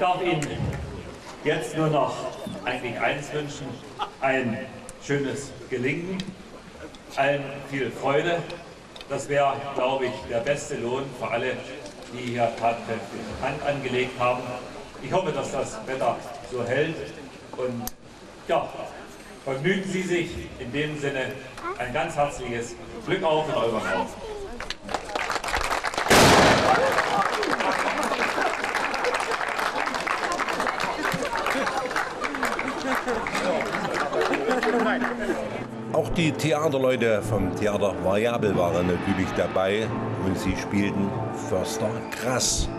darf Ihnen jetzt nur noch eigentlich eins wünschen, ein schönes Gelingen, allen viel Freude. Das wäre, glaube ich, der beste Lohn für alle, die hier tatkräftig Hand angelegt haben. Ich hoffe, dass das Wetter so hält und ja, vergnügen Sie sich in dem Sinne ein ganz herzliches Glück auf in eurem Haus. Auch die Theaterleute vom Theater Variabel waren natürlich dabei und sie spielten Förster Krass.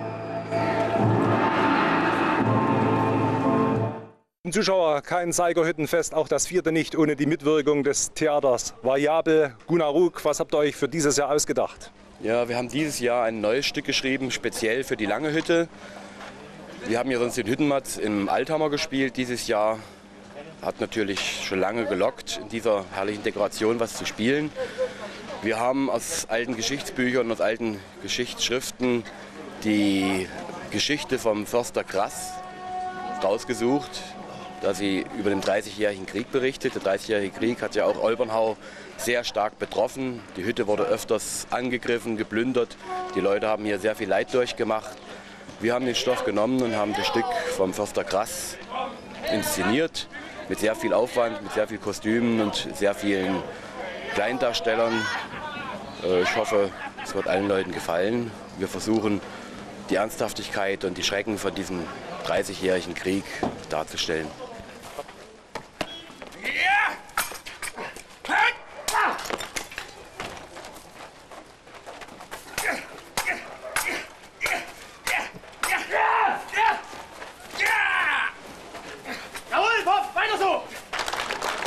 Zuschauer, kein Seigerhüttenfest, auch das 4. nicht ohne die Mitwirkung des Theaters Variabel. Gunnar Rug, was habt ihr euch für dieses Jahr ausgedacht? Ja, wir haben dieses Jahr ein neues Stück geschrieben, speziell für die Lange Hütte. Wir haben ja sonst den Hüttenmatz im Althammer gespielt dieses Jahr. Hat natürlich schon lange gelockt, in dieser herrlichen Dekoration was zu spielen. Wir haben aus alten Geschichtsbüchern und aus alten Geschichtsschriften die Geschichte vom Förster Krass rausgesucht, da sie über den 30-jährigen Krieg berichtet. Der 30-jährige Krieg hat ja auch Olbernhau sehr stark betroffen. Die Hütte wurde öfters angegriffen, geplündert. Die Leute haben hier sehr viel Leid durchgemacht. Wir haben den Stoff genommen und haben das Stück vom Förster Krass inszeniert. Mit sehr viel Aufwand, mit sehr viel Kostümen und sehr vielen Kleindarstellern. Ich hoffe, es wird allen Leuten gefallen. Wir versuchen, die Ernsthaftigkeit und die Schrecken von diesem 30-jährigen Krieg darzustellen.